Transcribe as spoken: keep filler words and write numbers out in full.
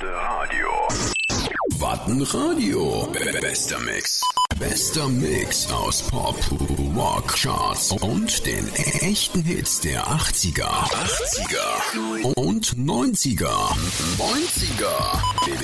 Radio. Wattenradio. Bester Mix. Bester Mix aus Pop, Rock, Charts und den echten Hits der achtziger, achtziger und neunziger. neunziger.